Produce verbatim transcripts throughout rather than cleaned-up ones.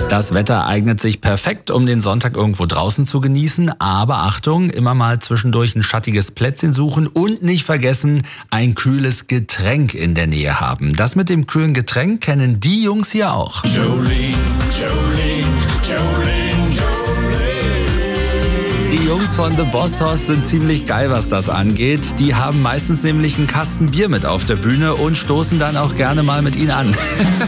Das Wetter eignet sich perfekt, um den Sonntag irgendwo draußen zu genießen. Aber Achtung, immer mal zwischendurch ein schattiges Plätzchen suchen und nicht vergessen, ein kühles Getränk in der Nähe haben. Das mit dem kühlen Getränk kennen die Jungs hier auch. Jolene, Jolene, Jolene, Jolene. Die Jungs von The Boss Hoss sind ziemlich geil, was das angeht. Die haben meistens nämlich einen Kasten Bier mit auf der Bühne und stoßen dann auch gerne mal mit ihnen an.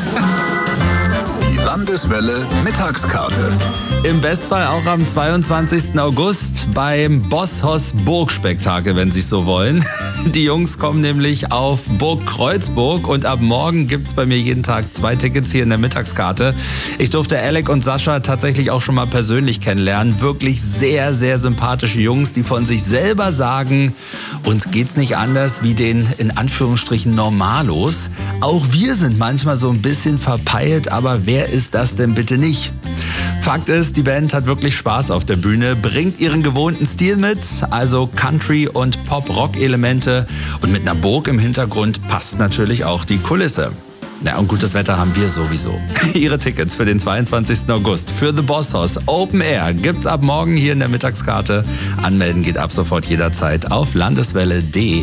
Landeswelle Mittagskarte. Im Bestfall auch am zweiundzwanzigsten August beim Boss Hoss Burgspektakel, wenn Sie es so wollen. Die Jungs kommen nämlich auf Burg Kreuzburg und ab morgen gibt es bei mir jeden Tag zwei Tickets hier in der Mittagskarte. Ich durfte Alec und Sascha tatsächlich auch schon mal persönlich kennenlernen. Wirklich sehr, sehr sympathische Jungs, die von sich selber sagen, uns geht's nicht anders wie den in Anführungsstrichen Normalos. Auch wir sind manchmal so ein bisschen verpeilt, aber wer ist das denn bitte nicht? Fakt ist, die Band hat wirklich Spaß auf der Bühne, bringt ihren gewohnten Stil mit, also Country- und Pop-Rock-Elemente, und mit einer Burg im Hintergrund passt natürlich auch die Kulisse. Na, und gutes Wetter haben wir sowieso. Ihre Tickets für den zweiundzwanzigsten August für The Boss Hoss Open Air gibt's ab morgen hier in der Mittagskarte. Anmelden geht ab sofort jederzeit auf landeswelle punkt de.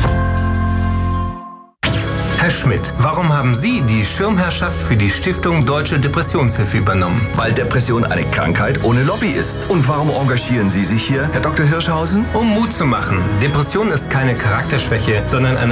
Herr Schmidt, warum haben Sie die Schirmherrschaft für die Stiftung Deutsche Depressionshilfe übernommen? Weil Depression eine Krankheit ohne Lobby ist. Und warum engagieren Sie sich hier, Herr Doktor Hirschhausen? Um Mut zu machen. Depression ist keine Charakterschwäche, sondern eine